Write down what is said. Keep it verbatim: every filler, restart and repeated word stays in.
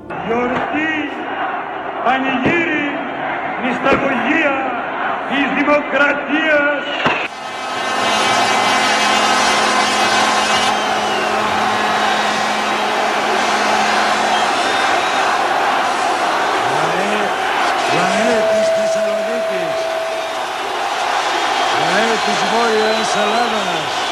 Γιορτή, πανηγύρι, μυσταγωγία της δημοκρατίας. Λαέ της Θεσσαλονίκης, λαέ της Βόρειας Ελλάδας,